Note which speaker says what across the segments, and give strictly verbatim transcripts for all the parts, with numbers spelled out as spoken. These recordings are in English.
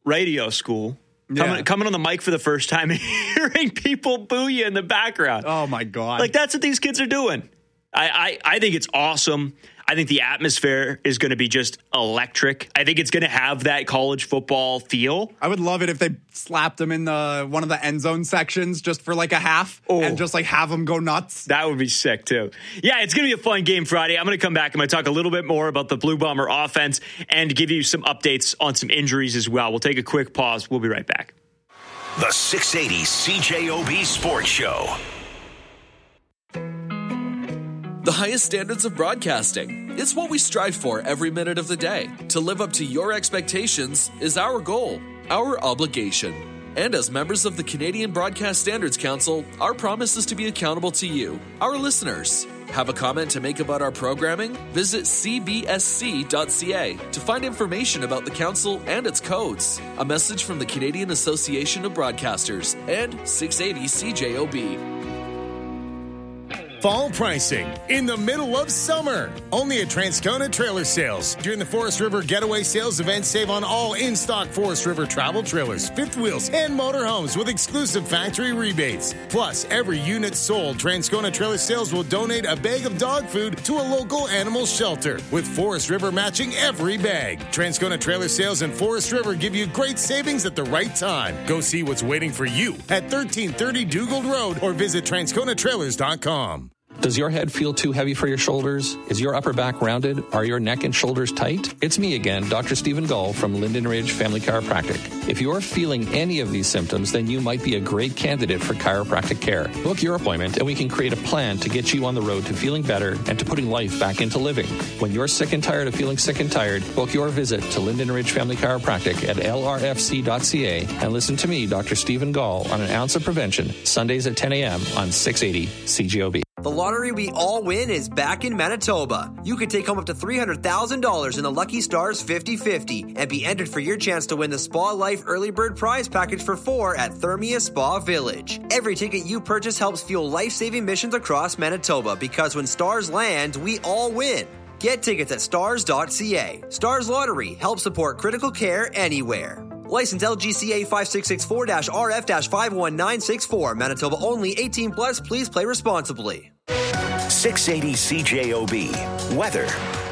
Speaker 1: radio school, coming,
Speaker 2: Yeah.
Speaker 1: coming on the mic for the first time and hearing people boo you in the background.
Speaker 2: Oh, my God.
Speaker 1: Like, that's what these kids are doing. I, I, I think it's awesome. I think the atmosphere is going to be just electric. I think it's going to have that college football feel.
Speaker 2: I would love it if they slapped them in the one of the end zone sections just for like a half
Speaker 1: Oh.
Speaker 2: and just like have them go nuts.
Speaker 1: That would be sick, too. Yeah, it's going to be a fun game Friday. I'm going to come back. I'm going to talk a little bit more about the Blue Bomber offense and give you some updates on some injuries as well. We'll take a quick pause. We'll be right back.
Speaker 3: The six eighty C J O B Sports Show.
Speaker 4: The highest standards of broadcasting. It's what we strive for every minute of the day. To live up to your expectations is our goal, our obligation. And as members of the Canadian Broadcast Standards Council, our promise is to be accountable to you, our listeners. Have a comment to make about our programming? Visit c b s c dot c a to find information about the council and its codes. A message from the Canadian Association of Broadcasters and six eighty C J O B.
Speaker 5: Fall pricing in the middle of summer. Only at Transcona Trailer Sales. During the Forest River Getaway Sales event, save on all in-stock Forest River travel trailers, fifth wheels, and motorhomes with exclusive factory rebates. Plus, every unit sold, Transcona Trailer Sales will donate a bag of dog food to a local animal shelter, with Forest River matching every bag. Transcona Trailer Sales and Forest River give you great savings at the right time. Go see what's waiting for you at thirteen thirty Dugald Road or visit transcona trailers dot com.
Speaker 6: Does your head feel too heavy for your shoulders? Is your upper back rounded? Are your neck and shoulders tight? It's me again, Doctor Stephen Gull from Linden Ridge Family Chiropractic. If you're feeling any of these symptoms, then you might be a great candidate for chiropractic care. Book your appointment and we can create a plan to get you on the road to feeling better and to putting life back into living. When you're sick and tired of feeling sick and tired, book your visit to Linden Ridge Family Chiropractic at L R F C dot C A and listen to me, Doctor Stephen Gull, on An Ounce of Prevention, Sundays at ten a.m. on six eighty C G O B.
Speaker 7: The lottery we all win is back in Manitoba. You can take home up to three hundred thousand dollars in the Lucky Stars fifty fifty and be entered for your chance to win the Spa Life Early Bird Prize Package for four at Thermia Spa Village. Every ticket you purchase helps fuel life-saving missions across Manitoba because when stars land, we all win. Get tickets at stars dot c a. Stars Lottery helps support critical care anywhere. License L G C A five six six four R F five one nine six four. Manitoba only. eighteen plus. Please play responsibly.
Speaker 3: six eighty C J O B. Weather.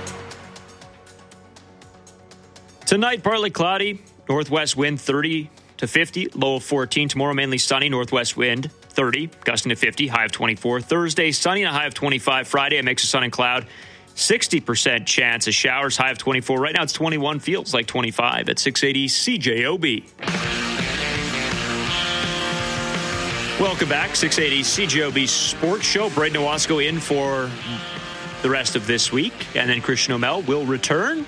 Speaker 1: Tonight, partly cloudy. Northwest wind thirty to fifty. Low of fourteen. Tomorrow, mainly sunny. Northwest wind thirty. Gusting to fifty. High of twenty-four. Thursday, sunny and a high of twenty-five. Friday, a mix of sun and cloud. sixty percent chance of showers. High of twenty-four. Right now, it's twenty-one. Feels like twenty-five at six eighty C J O B. Welcome back. six eighty C J O B Sports Show. Braden Owasco in for the rest of this week. And then Christian O'Mell will return.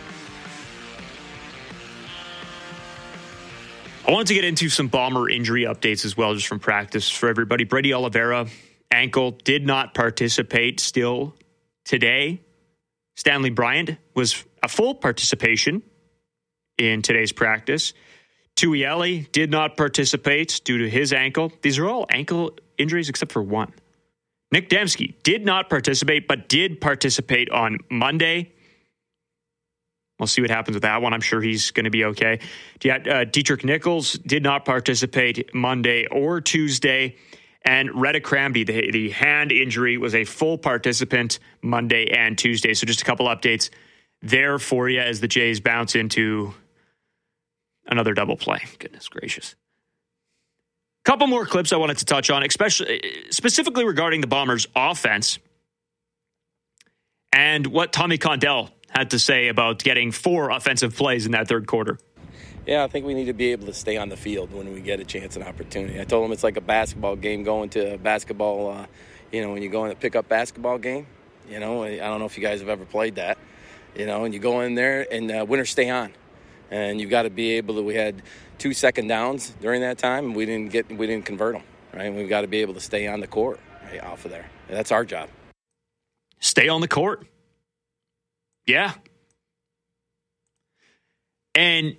Speaker 1: I wanted to get into some Bomber injury updates as well, just from practice for everybody. Brady Oliveira, ankle, did not participate still today. Stanley Bryant was a full participation in today's practice. Tuieli did not participate due to his ankle. These are all ankle injuries except for one. Nick Dembski did not participate, but did participate on Monday. We'll see what happens with that one. I'm sure he's going to be okay. Uh, Dietrich Nichols did not participate Monday or Tuesday. And Reddick Cramby, the, the hand injury, was a full participant Monday and Tuesday. So just a couple updates there for you as the Jays bounce into another double play. Goodness gracious. Couple more clips I wanted to touch on, especially specifically regarding the Bombers' offense and what Tommy Condell had to say about getting four offensive plays in that third quarter.
Speaker 8: Yeah, I think we need to be able to stay on the field when we get a chance and opportunity. I told them it's like a basketball game, going to a basketball, uh, you know, when you go in a pickup basketball game, you know, I don't know if you guys have ever played that, you know, and you go in there and uh, winners stay on. And you've got to be able to, we had two second downs during that time, and we didn't get, we didn't convert them, right? And we've got to be able to stay on the court, right, off of there. And that's our job.
Speaker 1: Stay on the court. Yeah. And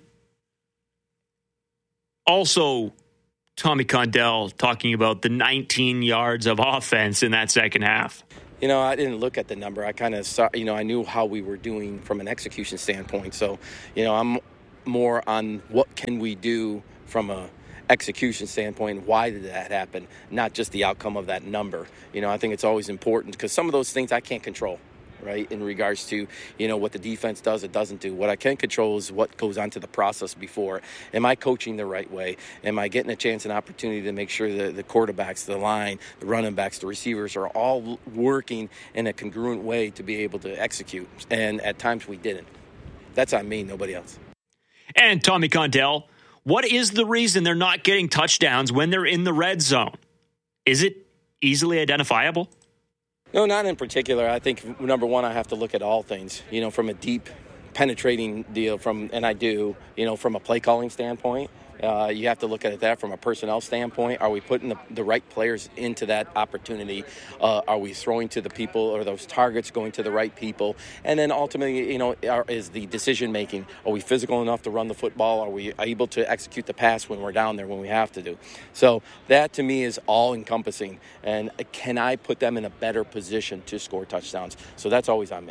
Speaker 1: also, Tommy Condell talking about the nineteen yards of offense in that second half.
Speaker 8: You know, I didn't look at the number. I kind of saw, you know, I knew how we were doing from an execution standpoint. So, you know, I'm more on what can we do from a execution standpoint. Why did that happen? Not just the outcome of that number. You know, I think it's always important because some of those things I can't control, right? In regards to, you know, what the defense does, it doesn't do. What I can control is what goes on to the process before. Am I coaching the right way? Am I getting a chance and opportunity to make sure that the quarterbacks, the line, the running backs, the receivers are all working in a congruent way to be able to execute? And at times we didn't. That's on me, nobody else.
Speaker 1: And Tommy Condell, what is the reason they're not getting touchdowns when they're in the red zone? Is it easily identifiable?
Speaker 8: No, not in particular. I think, number one, I have to look at all things, you know, from a deep penetrating deal from, and I do, you know, from a play calling standpoint. Uh, you have to look at that from a personnel standpoint. Are we putting the, the right players into that opportunity? Uh, are we throwing to the people, or those targets going to the right people? And then ultimately, you know, are, is the decision making. Are we physical enough to run the football? Are we able to execute the pass when we're down there when we have to do? So that to me is all encompassing. And can I put them in a better position to score touchdowns? So that's always on me.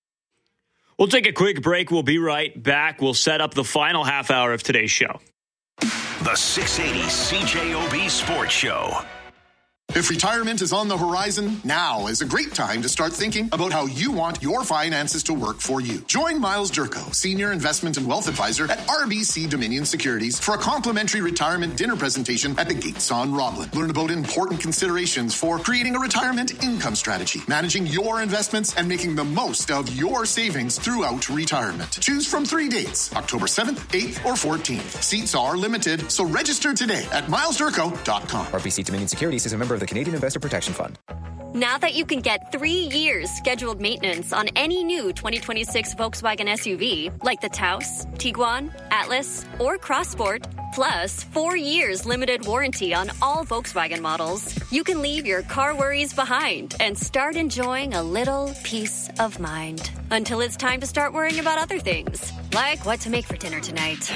Speaker 1: We'll take a quick break. We'll be right back. We'll set up the final half hour of today's show.
Speaker 3: The six eighty C J O B Sports Show.
Speaker 9: If retirement is on the horizon, now is a great time to start thinking about how you want your finances to work for you. Join Miles Durko, Senior Investment and Wealth Advisor at R B C Dominion Securities, for a complimentary retirement dinner presentation at the Gates on Roblin. Learn about important considerations for creating a retirement income strategy, managing your investments, and making the most of your savings throughout retirement. Choose from three dates, October seventh, eighth, or fourteenth. Seats are limited, so register today at miles durko dot com.
Speaker 10: R B C Dominion Securities is a member of the Canadian Investor Protection Fund.
Speaker 11: Now that you can get three years scheduled maintenance on any new twenty twenty-six Volkswagen S U V, like the Taos, Tiguan, Atlas, or Crossport, plus four years limited warranty on all Volkswagen models, you can leave your car worries behind and start enjoying a little peace of mind. Until it's time to start worrying about other things, like what to make for dinner tonight.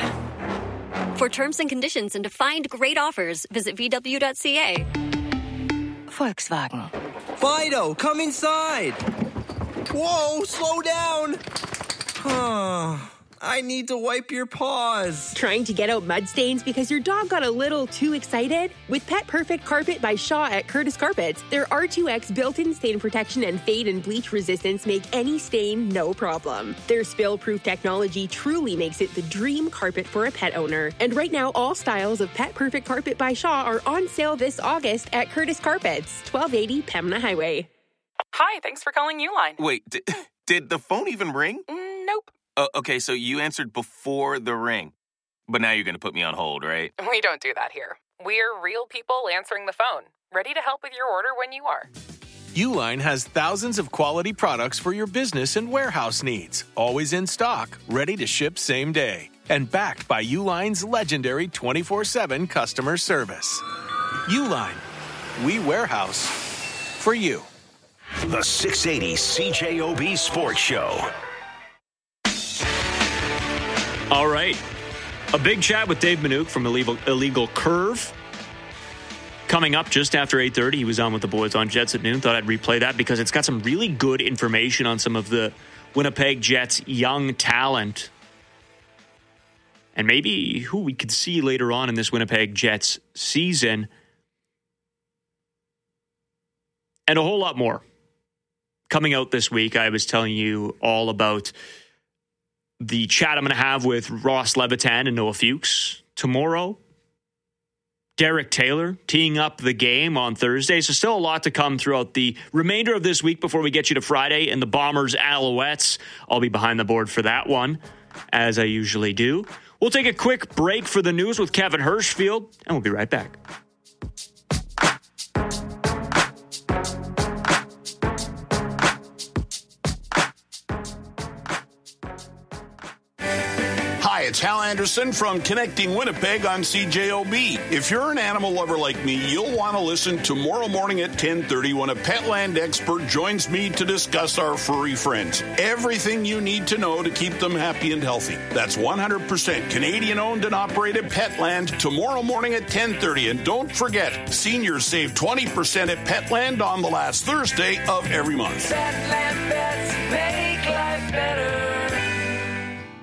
Speaker 11: For terms and conditions and to find great offers, visit v w dot c a.
Speaker 12: Volkswagen.
Speaker 7: Fido, come inside. Whoa, slow down. I need to wipe your paws.
Speaker 12: Trying to get out mud stains because your dog got a little too excited? With Pet Perfect Carpet by Shaw at Curtis Carpets, their R two X built-in stain protection and fade and bleach resistance make any stain no problem. Their spill-proof technology truly makes it the dream carpet for a pet owner. And right now, all styles of Pet Perfect Carpet by Shaw are on sale this August at Curtis Carpets, twelve eighty Pembina Highway.
Speaker 13: Hi, thanks for calling Uline.
Speaker 14: Wait, did, did the phone even ring?
Speaker 13: Mm, nope.
Speaker 14: Uh, okay, so you answered before the ring. But now you're going to put me on hold, right?
Speaker 13: We don't do that here. We're real people answering the phone, ready to help with your order when you are.
Speaker 15: Uline has thousands of quality products for your business and warehouse needs. Always in stock, ready to ship same day. And backed by Uline's legendary twenty-four seven customer service. Uline. We warehouse for you.
Speaker 3: The six eighty C J O B Sports Show.
Speaker 1: All right. A big chat with Dave Minuk from Illegal, Illegal Curve. Coming up just after eight thirty, he was on with the boys on Jets at noon. Thought I'd replay that because it's got some really good information on some of the Winnipeg Jets' young talent. And maybe who we could see later on in this Winnipeg Jets season. And a whole lot more. Coming out this week, I was telling you all about the chat I'm going to have with Ross Levitan and Noah Fuchs tomorrow. Derek Taylor teeing up the game on Thursday. So still a lot to come throughout the remainder of this week before we get you to Friday and the Bombers Alouettes. I'll be behind the board for that one, as I usually do. We'll take a quick break for the news with Kevin Hirschfield, and we'll be right back.
Speaker 16: Hi, it's Hal Anderson from Connecting Winnipeg on C J O B. If you're an animal lover like me, you'll want to listen tomorrow morning at ten thirty when a Petland expert joins me to discuss our furry friends. Everything you need to know to keep them happy and healthy. That's one hundred percent Canadian-owned and operated Petland tomorrow morning at ten thirty. And don't forget, seniors save twenty percent at Petland on the last Thursday of every month.
Speaker 17: Petland pets make life better.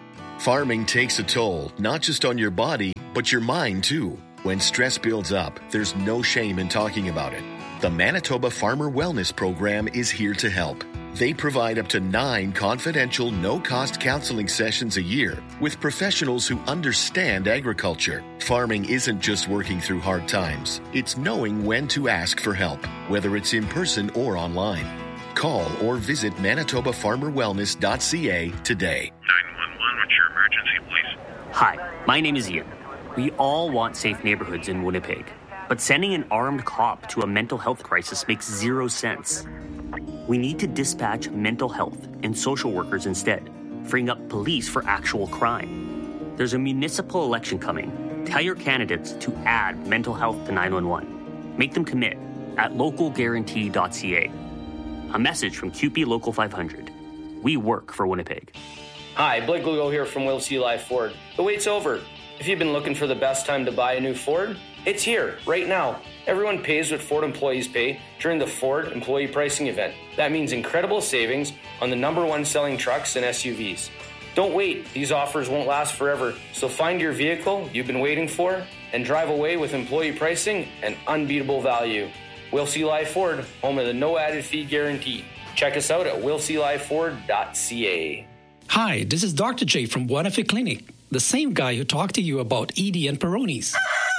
Speaker 17: Farming takes a toll, not just on your body, but your mind too. When stress builds up, there's no shame in talking about it. The Manitoba Farmer Wellness Program is here to help. They provide up to nine confidential, no-cost counseling sessions a year with professionals who understand agriculture. Farming isn't just working through hard times. It's knowing when to ask for help, whether it's in person or online. Call or visit manitoba farmer wellness dot c a today.
Speaker 18: nine one one, what's your emergency, please?
Speaker 19: Hi, my name is Ian. We all want safe neighborhoods in Winnipeg, but sending an armed cop to a mental health crisis makes zero sense. We need to dispatch mental health and social workers instead, freeing up police for actual crime. There's a municipal election coming. Tell your candidates to add mental health to nine one one. Make them commit at local guarantee dot c a. A message from Q P Local five hundred. We work for Winnipeg.
Speaker 20: Hi, Blake Lugo here from Will C. Live Ford. The wait's over. If you've been looking for the best time to buy a new Ford, it's here, right now. Everyone pays what Ford employees pay during the Ford Employee Pricing Event. That means incredible savings on the number one selling trucks and S U Vs. Don't wait. These offers won't last forever. So find your vehicle you've been waiting for and drive away with employee pricing and unbeatable value. Will C. Live Ford, home of the no added fee guarantee. Check us out at will c live ford dot c a.
Speaker 21: Hi, this is Doctor J from Buenafe Clinic, the same guy who talked to you about Edie and Peyronie's.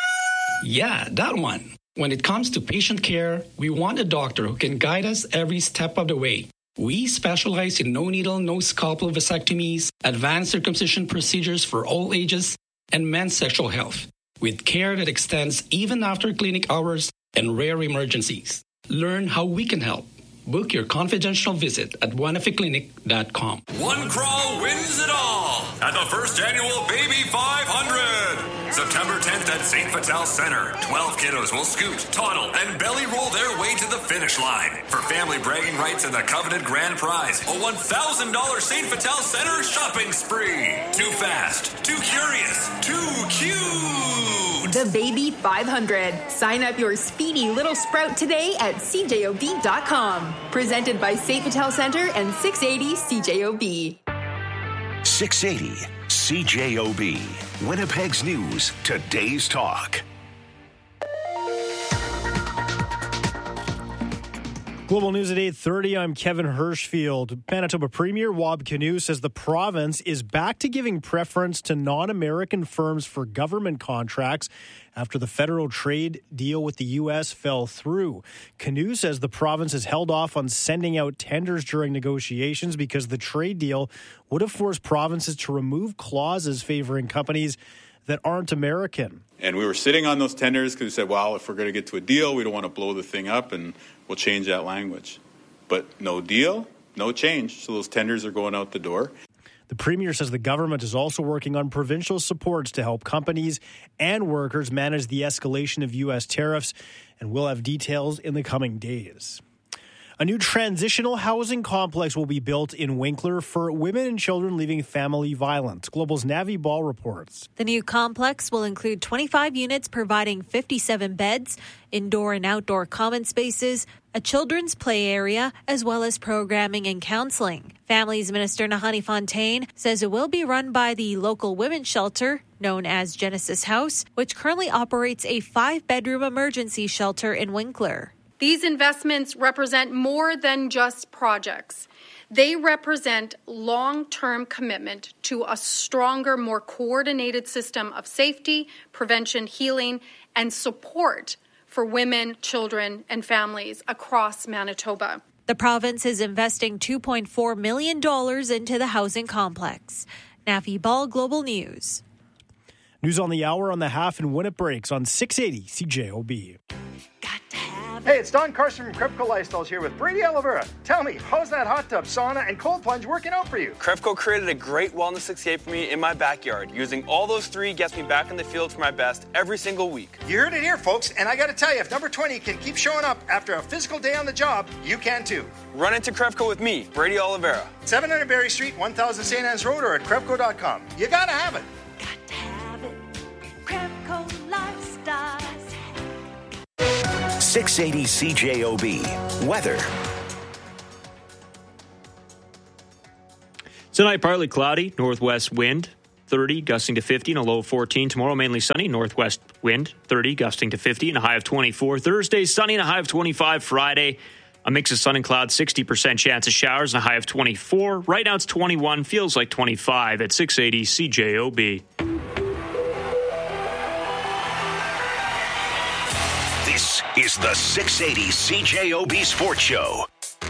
Speaker 21: Yeah, that one. When it comes to patient care, we want a doctor who can guide us every step of the way. We specialize in no-needle, no-scalpel vasectomies, advanced circumcision procedures for all ages, and men's sexual health, with care that extends even after clinic hours and rare emergencies. Learn how we can help. Book your confidential visit at buenafe clinic dot com.
Speaker 22: One crawl wins it all at the first annual Baby five hundred. September tenth at Saint Vital Center. twelve kiddos will scoot, toddle, and belly roll their way to the finish line. For family bragging rights and the coveted grand prize, a one thousand dollars Saint Vital Center shopping spree. Too fast, too curious, too cute.
Speaker 23: The Baby five hundred. Sign up your speedy little sprout today at c j o b dot com. Presented by Saint Vital Center and six eighty C J O B.
Speaker 3: six eighty C J O B. Winnipeg's News, today's talk.
Speaker 24: Global News at eight thirty, I'm Kevin Hirschfield. Manitoba Premier Wab Kinew says the province is back to giving preference to non-American firms for government contracts after the federal trade deal with the U S fell through. Kinew says the province has held off on sending out tenders during negotiations because the trade deal would have forced provinces to remove clauses favoring companies that aren't American.
Speaker 25: And we were sitting on those tenders because we said, well, if we're going to get to a deal, we don't want to blow the thing up, and we'll change that language. But no deal, no change. So those tenders are going out the door.
Speaker 24: The Premier says the government is also working on provincial supports to help companies and workers manage the escalation of U S tariffs, and we'll have details in the coming days. A new transitional housing complex will be built in Winkler for women and children leaving family violence. Global's Navi Ball reports.
Speaker 26: The new complex will include twenty-five units providing fifty-seven beds, indoor and outdoor common spaces, a children's play area, as well as programming and counseling. Families Minister Nahani Fontaine says it will be run by the local women's shelter, known as Genesis House, which currently operates a five-bedroom emergency shelter in Winkler.
Speaker 27: These investments represent more than just projects. They represent long-term commitment to a stronger, more coordinated system of safety, prevention, healing, and support for women, children, and families across Manitoba.
Speaker 26: The province is investing two point four million dollars into the housing complex. Navi Ball, Global News.
Speaker 24: News on the hour on the half and when it breaks on six eighty C J O B.
Speaker 28: Hey, it's Don Carson from Crepco Lifestyles here with Brady Oliveira. Tell me, how's that hot tub, sauna, and cold plunge working out for you?
Speaker 29: Crepco created a great wellness escape for me in my backyard. Using all those three gets me back in the field for my best every single week.
Speaker 28: You heard it here, folks, and I got to tell you, if number twenty can keep showing up after a physical day on the job, you can too.
Speaker 29: Run into Crepco with me, Brady Oliveira.
Speaker 28: seven hundred Berry Street, one thousand Saint Anne's Road, or at crepco dot com. You gotta have it.
Speaker 30: Got to have it. Crepco Lifestyles.
Speaker 3: six eighty C J O B. Weather.
Speaker 1: Tonight, partly cloudy, northwest wind. thirty, gusting to fifty, and a low of fourteen. Tomorrow, mainly sunny, northwest wind, thirty, gusting to fifty, and a high of twenty-four. Thursday, sunny and a high of twenty-five. Friday, a mix of sun and clouds, sixty percent chance of showers, and a high of twenty-four. Right now, it's twenty-one, feels like twenty-five at six eighty C J O B.
Speaker 3: This is the six eighty C J O B Sports Show.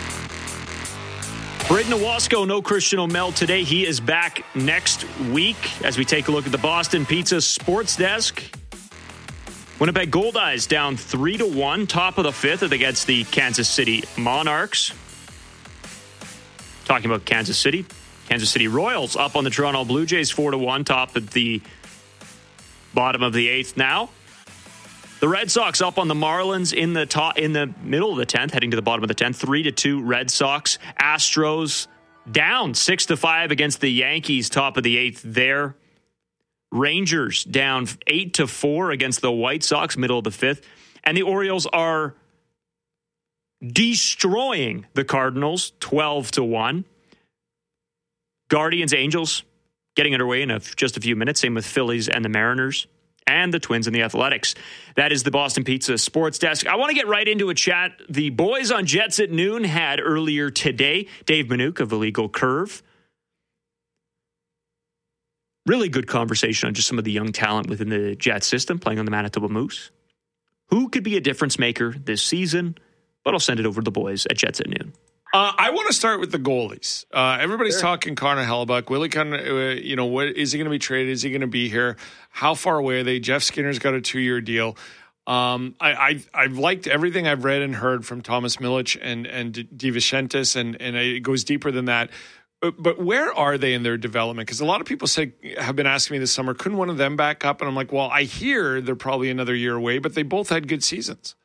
Speaker 1: Braden Owasco, no Christian O'Mell today. He is back next week as we take a look at the Boston Pizza Sports Desk. Winnipeg Goldeyes down three to one, top of the fifth against the Kansas City Monarchs. Talking about Kansas City, Kansas City Royals up on the Toronto Blue Jays four to one, top at the bottom of the eighth now. The Red Sox up on the Marlins in the top, in the middle of the tenth, heading to the bottom of the tenth. Three to two Red Sox. Astros down six to five against the Yankees, top of the eighth there. Rangers down eight to four against the White Sox, middle of the fifth. And the Orioles are destroying the Cardinals, twelve to one. Guardians, Angels getting underway in a, just a few minutes. Same with Phillies and the Mariners. And the Twins and the Athletics. That is the Boston Pizza Sports Desk. I want to get right into a chat the boys on Jets at Noon had earlier today. Dave Minuk of Illegal Curve. Really good conversation on just some of the young talent within the Jets system playing on the Manitoba Moose. Who could be a difference maker this season? But I'll send it over to the boys at Jets at Noon.
Speaker 2: Uh, I want to start with the goalies. Uh, everybody's sure. talking Connor Hellebuyck. Willie Connor, uh, you know, what is he going to be traded? Is he going to be here? How far away are they? Jeff Skinner's got a two-year deal. Um, I, I, I've liked everything I've read and heard from Thomas Milic and and DiVincentis, and and it goes deeper than that. But, but where are they in their development? Because a lot of people say have been asking me this summer, couldn't one of them back up? And I'm like, well, I hear they're probably another year away, but they both had good seasons.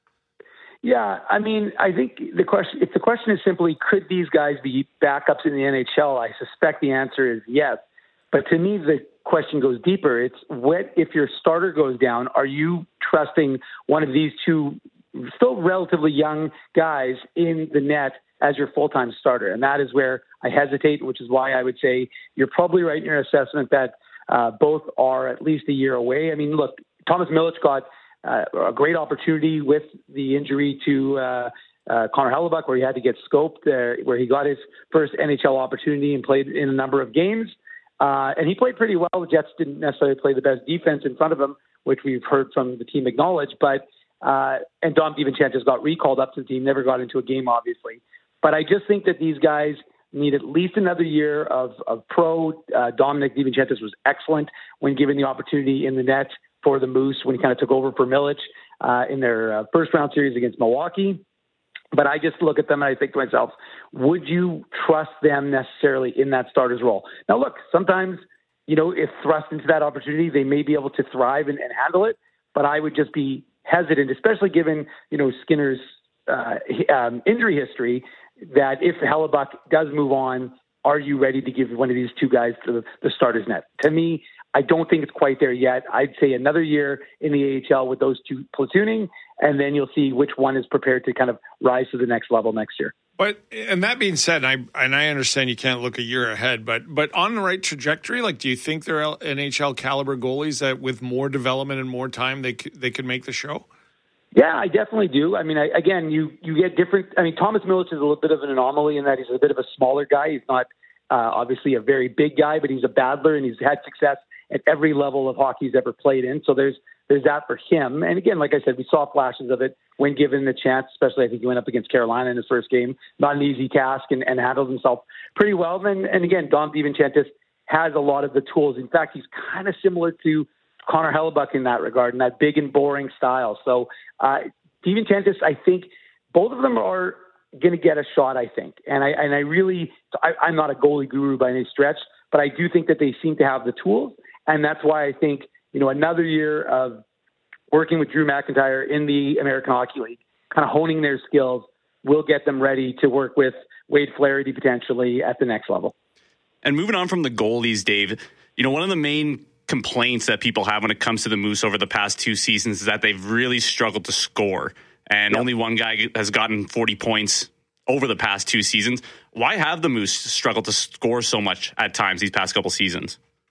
Speaker 4: Yeah, I mean, I think the question, if the question is simply, could these guys be backups in the N H L? I suspect the answer is yes. But to me, the question goes deeper. It's what if your starter goes down? Are you trusting one of these two still relatively young guys in the net as your full-time starter? And that is where I hesitate, which is why I would say you're probably right in your assessment that uh, both are at least a year away. I mean, look, Thomas Milic got Uh, a great opportunity with the injury to uh, uh, Connor Hellebuyck, where he had to get scoped, uh, where he got his first N H L opportunity and played in a number of games. Uh, and he played pretty well. The Jets didn't necessarily play the best defense in front of him, which we've heard from the team acknowledge. But uh, and Dom DiVincentis got recalled up to the team, never got into a game, obviously. But I just think that these guys need at least another year of, of pro. Uh, Dominic DiVincentis was excellent when given the opportunity in the net for the Moose when he kind of took over for Milic uh, in their uh, first round series against Milwaukee. But I just look at them and I think to myself, would you trust them necessarily in that starter's role? Now, look, sometimes, you know, if thrust into that opportunity, they may be able to thrive and, and handle it. But I would just be hesitant, especially given, you know, Skinner's uh, um, injury history, that if Hellebuyck does move on, are you ready to give one of these two guys to the, the starter's net? To me, I don't think it's quite there yet. I'd say another year in the A H L with those two platooning, and then you'll see which one is prepared to kind of rise to the next level next year.
Speaker 2: But and that being said, I and I understand you can't look a year ahead, but but on the right trajectory, like, do you think they're N H L caliber goalies that with more development and more time they could, they could make the show?
Speaker 4: Yeah, I definitely do. I mean, I, again, you you get different. I mean, Thomas Milic is a little bit of an anomaly in that he's a bit of a smaller guy. He's not uh, obviously a very big guy, but he's a battler and he's had success at every level of hockey he's ever played in. So there's there's that for him. And again, like I said, we saw flashes of it when given the chance, especially I think he went up against Carolina in his first game. Not an easy task and, and handled himself pretty well. And, and again, Dom DiVincentis has a lot of the tools. In fact, he's kind of similar to Connor Hellebuyck in that regard, in that big and boring style. So uh, DiVincentis, I think both of them are going to get a shot, I think. And I, and I really, I, I'm not a goalie guru by any stretch, but I do think that they seem to have the tools. And that's why I think, you know, another year of working with Drew McIntyre in the American Hockey League, kind of honing their skills, will get them ready to work with Wade Flaherty potentially at the next level.
Speaker 5: And moving on from the goalies, Dave, you know, one of the main complaints that people have when it comes to the Moose over the past two seasons is that they've really struggled to score. And yep. only one guy has gotten forty points over the past two seasons. Why have the Moose struggled to score so much at times these past couple seasons?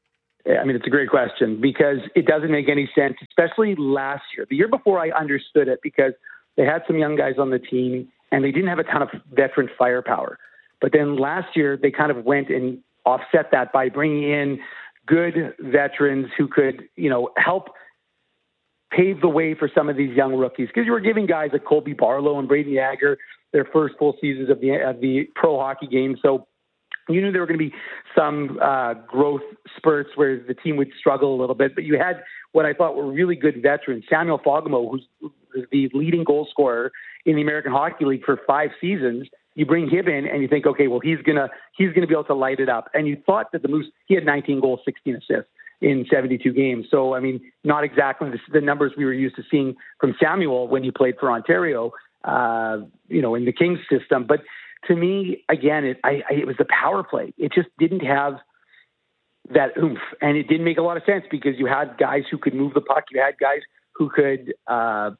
Speaker 4: I mean, it's a great question because it doesn't make any sense, especially last year. The year before, I understood it because they had some young guys on the team and they didn't have a ton of veteran firepower. But then last year, they kind of went and offset that by bringing in good veterans who could, you know, help pave the way for some of these young rookies. Because you were giving guys like Colby Barlow and Brayden Yager their first full seasons of the of the pro hockey game. So you knew there were going to be some uh, growth spurts where the team would struggle a little bit. But you had what I thought were really good veterans. Samuel Fagemo, who's the leading goal scorer in the American Hockey League for five seasons. You bring him in and you think, okay, well, he's gonna he's gonna be able to light it up. And you thought that the Moose, he had nineteen goals, sixteen assists in seventy-two games. So I mean, not exactly the, the numbers we were used to seeing from Samuel when he played for Ontario, uh, you know, in the Kings system. But to me, again, it, I, I, it was the power play. It just didn't have that oomph, and it didn't make a lot of sense because you had guys who could move the puck, you had guys who could uh,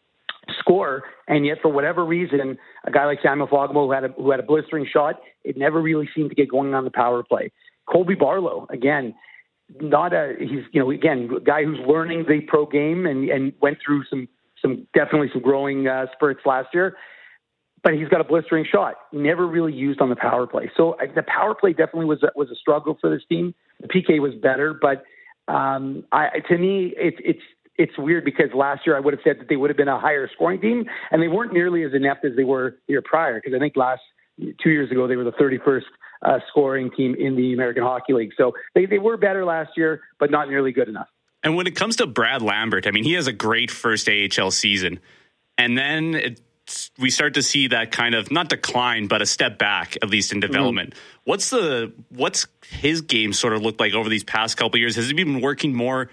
Speaker 4: score, and yet for whatever reason, a guy like Samuel Fagemo who had a, who had a blistering shot, it never really seemed to get going on the power play. Colby Barlow, again, not a he's you know again a guy who's learning the pro game and, and went through some some definitely some growing uh, spurts last year, but he's got a blistering shot. Never really used on the power play. So uh, the power play definitely was a, was a struggle for this team. The P K was better, but um, I, to me, it's it's it's weird because last year I would have said that they would have been a higher scoring team, and they weren't nearly as inept as they were the year prior. Because I think last two years ago they were the thirty-first uh, scoring team in the American Hockey League. So they they were better last year, but not nearly good enough.
Speaker 5: And when it comes to Brad Lambert, I mean, he has a great first A H L season, and then it, we start to see that kind of not decline, but a step back, at least in development. Mm-hmm. What's the what's his game sort of looked like over these past couple of years? Has he been working more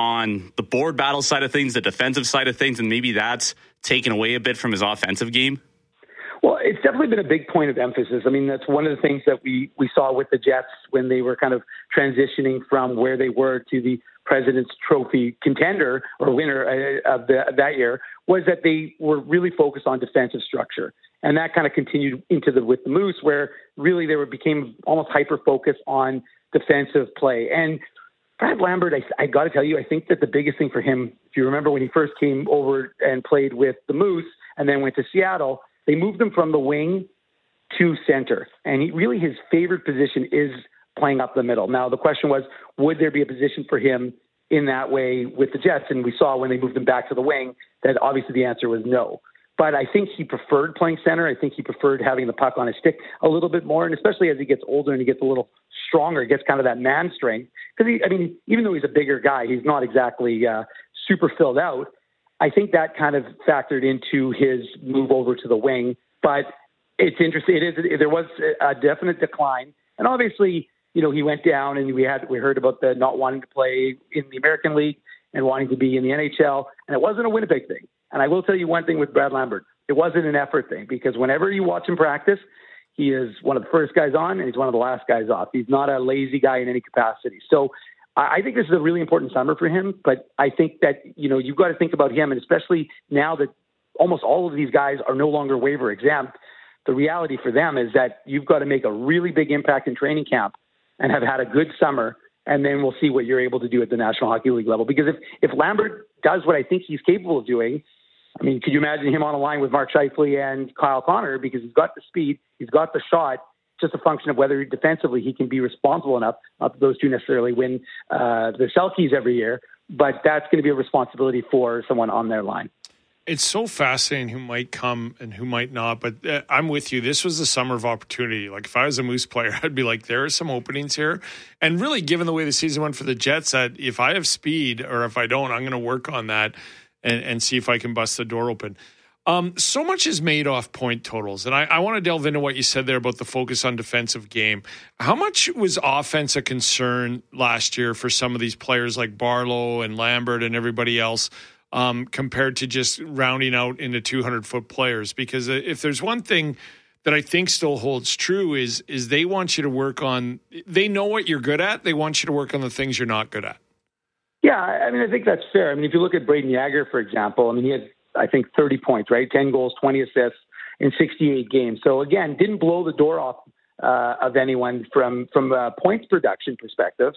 Speaker 5: on the board battle side of things, the defensive side of things, and maybe that's taken away a bit from his offensive game?
Speaker 4: Well, it's definitely been a big point of emphasis. I mean, that's one of the things that we, we saw with the Jets when they were kind of transitioning from where they were to the President's Trophy contender or winner of, the, of that year, was that they were really focused on defensive structure. And that kind of continued into the with the Moose, where really they were became almost hyper-focused on defensive play. And Brad Lambert, I, I got to tell you, I think that the biggest thing for him, if you remember when he first came over and played with the Moose and then went to Seattle, they moved him from the wing to center. And he, really his favorite position is playing up the middle. Now, the question was, would there be a position for him in that way with the Jets? And we saw when they moved him back to the wing that obviously the answer was no. But I think he preferred playing center. I think he preferred having the puck on his stick a little bit more. And especially as he gets older and he gets a little stronger, he gets kind of that man strength. Because, he, I mean, even though he's a bigger guy, he's not exactly uh, super filled out. I think that kind of factored into his move over to the wing. But it's interesting. It is, there was a definite decline. And obviously, you know, he went down and we had, we heard about the not wanting to play in the American League and wanting to be in the N H L. And it wasn't a Winnipeg thing. And I will tell you one thing with Brad Lambert. It wasn't an effort thing, because whenever you watch him practice, he is one of the first guys on and he's one of the last guys off. He's not a lazy guy in any capacity. So I think this is a really important summer for him, but I think that, you know, you've got to think about him, and especially now that almost all of these guys are no longer waiver exempt, the reality for them is that you've got to make a really big impact in training camp and have had a good summer, and then we'll see what you're able to do at the National Hockey League level. Because if, if Lambert does what I think he's capable of doing, I mean, could you imagine him on a line with Mark Scheifele and Kyle Connor? Because he's got the speed, he's got the shot, just a function of whether defensively he can be responsible enough. Not that those two necessarily win uh, the Selkies every year, but that's going to be a responsibility for someone on their line.
Speaker 2: It's so fascinating who might come and who might not, but uh, I'm with you. This was the summer of opportunity. Like if I was a Moose player, I'd be like, there are some openings here. And really, given the way the season went for the Jets, that if I have speed or if I don't, I'm going to work on that and, and see if I can bust the door open. Um, so much is made off point totals. And I, I want to delve into what you said there about the focus on defensive game. How much was offense a concern last year for some of these players like Barlow and Lambert and everybody else um, compared to just rounding out into two hundred foot players? Because if there's one thing that I think still holds true is, is they want you to work on, they know what you're good at. They want you to work on the things you're not good at.
Speaker 4: Yeah, I mean, I think that's fair. I mean, if you look at Brayden Yager, for example, I mean, he had, I think, thirty points, right? ten goals, twenty assists in sixty-eight games. So again, didn't blow the door off uh, of anyone from, from a points production perspective,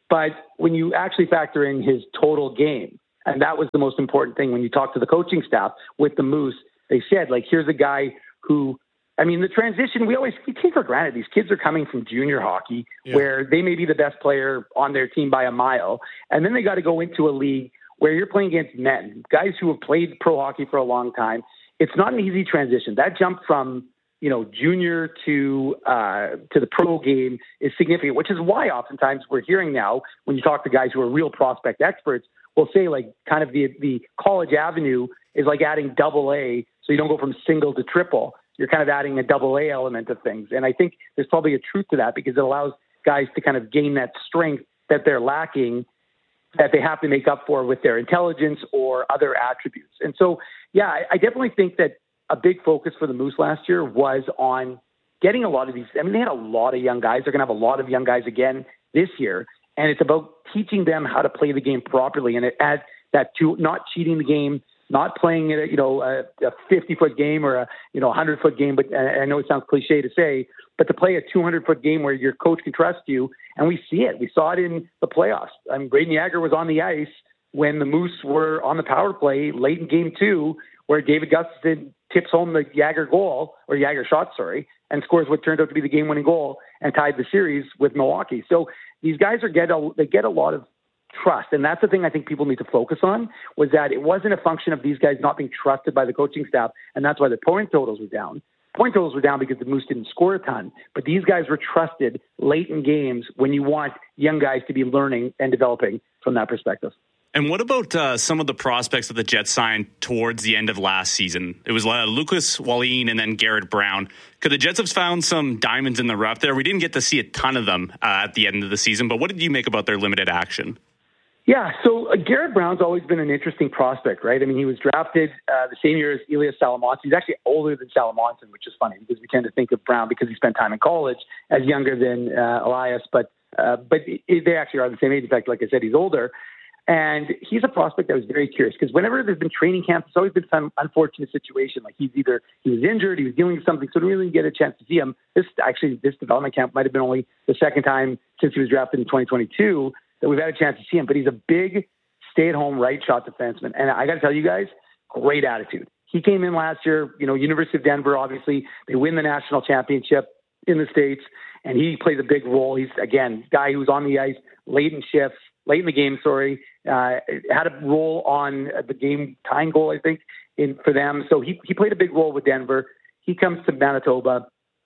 Speaker 4: But when you actually factor in his total game, and that was the most important thing when you talk to the coaching staff with the Moose, they said, like, here's a guy who, I mean, the transition, we always we take for granted. These kids are coming from junior hockey yeah. where they may be the best player on their team by a mile. And then they got to go into a league where you're playing against men, guys who have played pro hockey for a long time. It's not an easy transition. That jump from, you know, junior to uh, to the pro game is significant, which is why oftentimes we're hearing now when you talk to guys who are real prospect experts, will say like kind of the the college avenue is like adding double A, so you don't go from single to triple. You're kind of adding a double A element of things. And I think there's probably a truth to that because it allows guys to kind of gain that strength that they're lacking that they have to make up for with their intelligence or other attributes. And so, yeah, I, I definitely think that a big focus for the Moose last year was on getting a lot of these. I mean, they had a lot of young guys. They're going to have a lot of young guys again this year. And it's about teaching them how to play the game properly. And it adds that to not cheating the game, not playing it, you know, a, a fifty foot game or a, you know, one hundred foot game. But I know it sounds cliche to say, but to play a two hundred foot game where your coach can trust you. And we see it. We saw it in the playoffs. I mean, Braden Yager was on the ice when the Moose were on the power play late in game two, where David Gustafson tips home the Yager goal, or Yager shot, sorry, and scores what turned out to be the game-winning goal and tied the series with Milwaukee. So these guys are get a, they get a lot of trust, and that's the thing I think people need to focus on, was that it wasn't a function of these guys not being trusted by the coaching staff, and that's why the point totals were down. Point totals were down because the Moose didn't score a ton, but these guys were trusted late in games when you want young guys to be learning and developing from that perspective.
Speaker 5: And what about uh, some of the prospects that the Jets signed towards the end of last season? It was uh, Lucas Wallin and then Garrett Brown. Could the Jets have found some diamonds in the rough there? We didn't get to see a ton of them uh, at the end of the season, but what did you make about their limited action?
Speaker 4: Yeah, so uh, Garrett Brown's always been an interesting prospect, right? I mean, he was drafted uh, the same year as Elias Salamonson. He's actually older than Salamonson, which is funny because we tend to think of Brown because he spent time in college as younger than uh, Elias, but uh, but it, they actually are the same age. In fact, like I said, he's older. And he's a prospect that was very curious because whenever there's been training camps, it's always been some unfortunate situation. Like he's either, he was injured, he was dealing with something, so we didn't really get a chance to see him. This actually, this development camp might have been only the second time since he was drafted in twenty twenty-two that we've had a chance to see him. But he's a big stay-at-home right shot defenseman. And I got to tell you guys, great attitude. He came in last year, you know, University of Denver, obviously, they win the national championship in the States, and he plays a big role. He's, again, guy who's on the ice late in shifts, late in the game, sorry, uh, had a role on the game tying goal, I think, in for them. So he, he played a big role with Denver. He comes to Manitoba.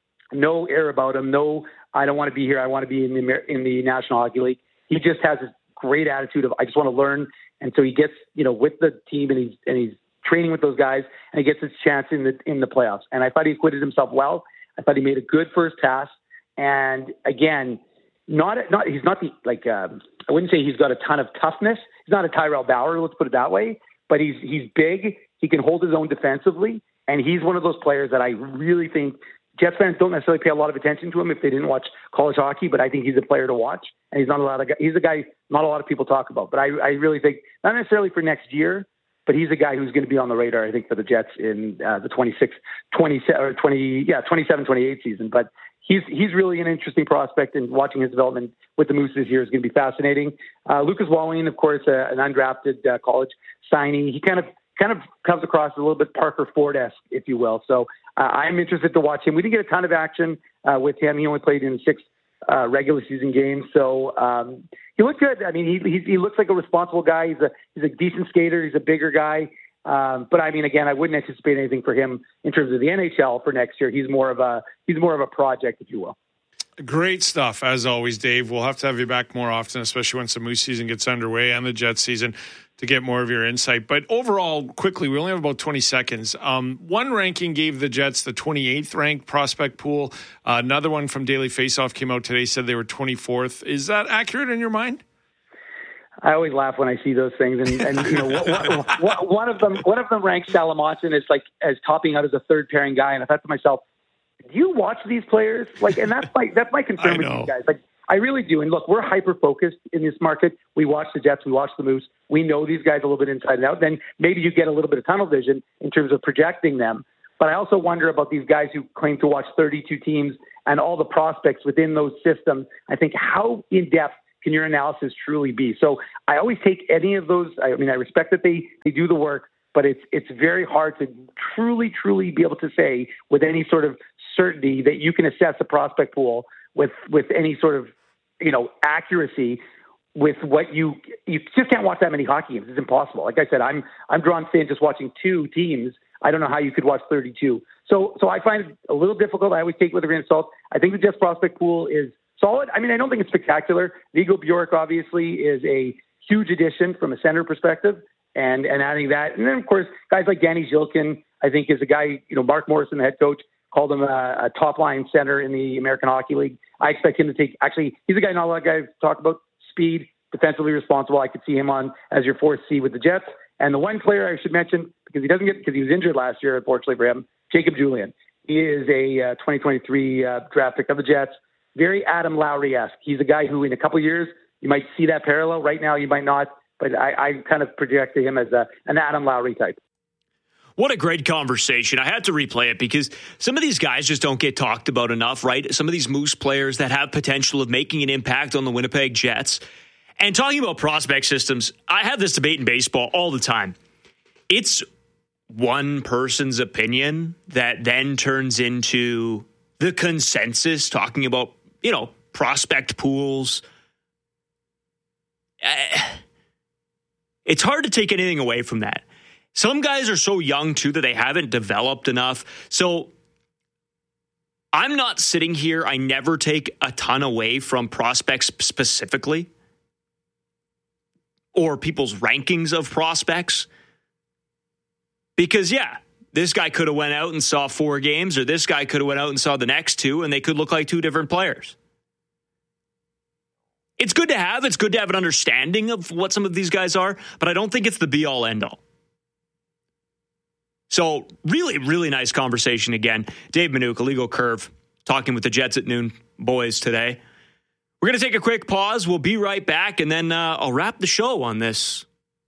Speaker 4: No air about him. No, I don't want to be here. I want to be in the in the National Hockey League. He just has this great attitude of, I just want to learn. And so he gets, you know, with the team and he's, and he's training with those guys and he gets his chance in the, in the playoffs. And I thought he acquitted himself well. I thought he made a good first pass. And again, not, not, he's not the, like, um, I wouldn't say he's got a ton of toughness. He's not a Tyrell Bauer, let's put it that way, but he's, he's big. He can hold his own defensively. And he's one of those players that I really think Jets fans don't necessarily pay a lot of attention to him if they didn't watch college hockey, but I think he's a player to watch. And he's not a lot of, he's a guy not a lot of people talk about. But I, I really think, not necessarily for next year, but he's a guy who's going to be on the radar, I think, for the Jets in uh, the twenty-six, twenty, or twenty, yeah, twenty-seven, twenty-eight season. But he's he's really an interesting prospect, and watching his development with the Moose this year is going to be fascinating. Uh, Lucas Wallin, of course, uh, an undrafted uh, college signee. He kind of kind of comes across a little bit Parker Ford-esque, if you will. So uh, I'm interested to watch him. We didn't get a ton of action uh, with him. He only played in six uh, regular season games. So um, he looked good. I mean, he, he he looks like a responsible guy. He's a he's a decent skater. He's a bigger guy. Um, but I mean, again, I wouldn't anticipate anything for him in terms of the N H L for next year. He's more of a he's more of a project, if you will.
Speaker 2: Great stuff, as always, Dave. We'll have to have you back more often, especially once the Moose season gets underway and the Jets season, to get more of your insight. But overall, quickly, we only have about twenty seconds. Um, one ranking gave the Jets the twenty-eighth ranked prospect pool. Uh, another one from Daily Faceoff came out today, said they were twenty-fourth. Is that accurate in your mind?
Speaker 4: I always laugh when I see those things, and, and you know, what, what, one of them, one of them ranks Salamonson as like as topping out as a third pairing guy, and I thought to myself, do you watch these players? Like, and that's my that's my concern with you guys. Like, I really do. And look, we're hyper focused in this market. We watch the Jets, we watch the Moose. We know these guys a little bit inside and out. Then maybe you get a little bit of tunnel vision in terms of projecting them. But I also wonder about these guys who claim to watch thirty-two teams and all the prospects within those systems. I think, how in depth can your analysis truly be? So I always take any of those. I mean, I respect that they, they do the work, but it's it's very hard to truly, truly be able to say with any sort of certainty that you can assess a prospect pool with, with any sort of, you know, accuracy with what you, you just can't watch that many hockey games. It's impossible. Like I said, I'm, I'm drawn thin just watching two teams. I don't know how you could watch thirty-two. So, so I find it a little difficult. I always take it with a grain of salt. I think the Jets prospect pool is solid. I mean, I don't think it's spectacular. Viggo Bjork obviously is a huge addition from a center perspective, and, and adding that. And then, of course, guys like Danny Zhilkin, I think, is a guy, you know, Mark Morrison, the head coach, called him a, a top-line center in the American Hockey League. I expect him to take, actually, he's a guy not a lot of guys talk about, speed, defensively responsible. I could see him on as your fourth C with the Jets. And the one player I should mention, because he doesn't get, because he was injured last year, unfortunately for him, Jacob Julian. He is a uh, twenty twenty-three uh, draft pick of the Jets. Very Adam Lowry-esque. He's a guy who in a couple of years, you might see that parallel. Right now, you might not, but I, I kind of projected him as a, an Adam Lowry type.
Speaker 1: What a great conversation. I had to replay it because some of these guys just don't get talked about enough, right? Some of these Moose players that have potential of making an impact on the Winnipeg Jets. And talking about prospect systems, I have this debate in baseball all the time. It's one person's opinion that then turns into the consensus, talking about, you know, prospect pools. It's hard to take anything away from that. Some guys are so young, too, that they haven't developed enough. So I'm not sitting here. I never take a ton away from prospects specifically or people's rankings of prospects. Because, yeah, this guy could have went out and saw four games, or this guy could have went out and saw the next two, and they could look like two different players. It's good to have. It's good to have an understanding of what some of these guys are, but I don't think it's the be-all, end-all. So, really, really nice conversation again. Dave Minuk, Illegal Curve, talking with the Jets at Noon boys today. We're going to take a quick pause. We'll be right back, and then uh, I'll wrap the show on this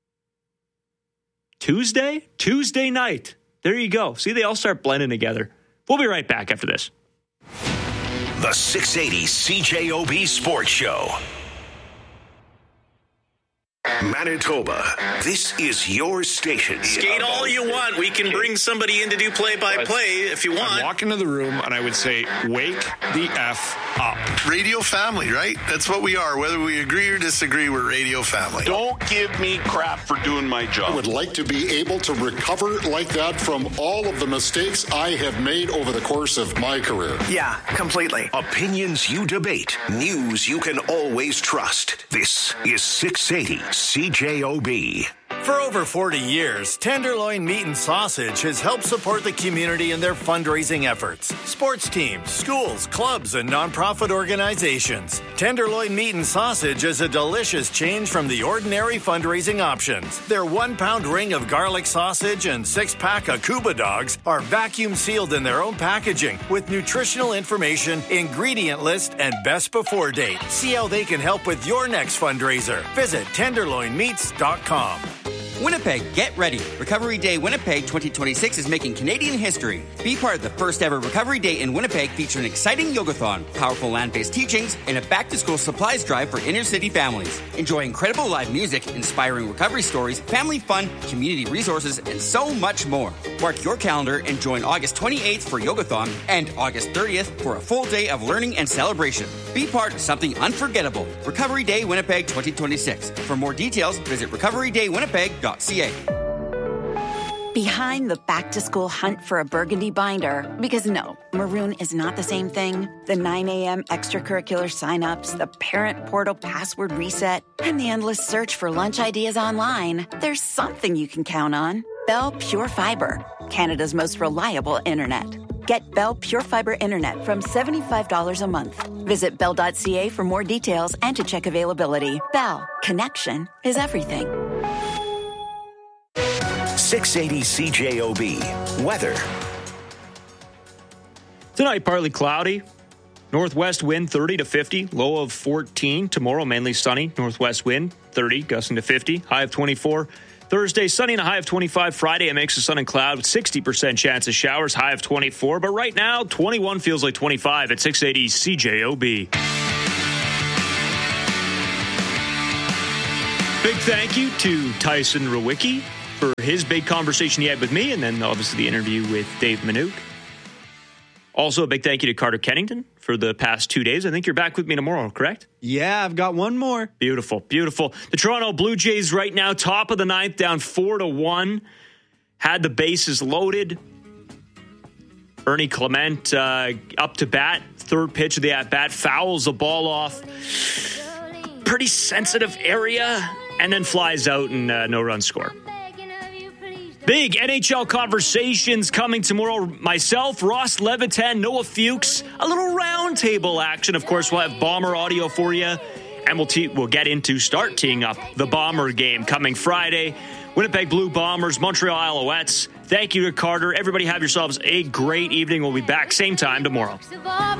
Speaker 1: Tuesday? Tuesday night. There you go. See, they all start blending together. We'll be right back after this.
Speaker 3: The six eighty C J O B Sports Show. Manitoba, this is your station.
Speaker 6: Skate all you want. We can bring somebody in to do play-by-play if you want.
Speaker 2: I'd walk into the room and I would say, wake the F up.
Speaker 7: Radio family, right? That's what we are. Whether we agree or disagree, we're radio family.
Speaker 16: Don't give me crap for doing my job.
Speaker 8: I would like to be able to recover like that from all of the mistakes I have made over the course of my career.
Speaker 7: Yeah, completely.
Speaker 3: Opinions you debate. News you can always trust. This is six eighty C J O B.
Speaker 9: For over forty years, Tenderloin Meat and Sausage has helped support the community in their fundraising efforts. Sports teams, schools, clubs, and nonprofit organizations. Tenderloin Meat and Sausage is a delicious change from the ordinary fundraising options. Their one-pound ring of garlic sausage and six-pack of Cuba dogs are vacuum-sealed in their own packaging with nutritional information, ingredient list, and best before date. See how they can help with your next fundraiser. Visit tenderloin meats dot com.
Speaker 10: Winnipeg, get ready. Recovery Day Winnipeg twenty twenty-six is making Canadian history. Be part of the first ever Recovery Day in Winnipeg featuring exciting yogathon, powerful land-based teachings, and a back-to-school supplies drive for inner-city families. Enjoy incredible live music, inspiring recovery stories, family fun, community resources, and so much more. Mark your calendar and join August twenty-eighth for yogathon and August thirtieth for a full day of learning and celebration. Be part of something unforgettable. Recovery Day Winnipeg twenty twenty-six. For more details, visit recovery day winnipeg dot c a.
Speaker 11: Behind the back-to-school hunt for a burgundy binder, because no, maroon is not the same thing. The nine a.m. extracurricular signups, the parent portal password reset, and the endless search for lunch ideas online. There's something you can count on. Bell Pure Fiber, Canada's most reliable internet. Get Bell Pure Fiber Internet from seventy-five dollars a month. Visit bell dot c a for more details and to check availability. Bell, connection is everything.
Speaker 3: six eighty C J O B. Weather.
Speaker 1: Tonight, partly cloudy. Northwest wind thirty to fifty. Low of fourteen. Tomorrow, mainly sunny. Northwest wind thirty, gusting to fifty. High of twenty-four. Thursday, sunny and a high of twenty-five. Friday, a mix of sun and cloud with sixty percent chance of showers. High of twenty-four. But right now, twenty-one feels like twenty-five at six eighty C J O B. Big thank you to Tyson Rowicki for his big conversation he had with me, and then obviously the interview with Dave Manouk. Also, a big thank you to Carter Kennington for the past two days. I think you're back with me tomorrow, correct?
Speaker 12: Yeah, I've got one more.
Speaker 1: Beautiful, beautiful. The Toronto Blue Jays right now, top of the ninth, down four to one. Had the bases loaded. Ernie Clement uh, up to bat. Third pitch of the at-bat. Fouls the ball off. Pretty sensitive area. And then flies out and uh, no run score. Big N H L conversations coming tomorrow. Myself, Ross Levitan, Noah Fuchs. A little round table action. Of course, we'll have Bomber audio for you. And we'll, te- we'll get into start teeing up the Bomber game coming Friday. Winnipeg Blue Bombers, Montreal Alouettes. Thank you to Carter. Everybody have yourselves a great evening. We'll be back same time tomorrow.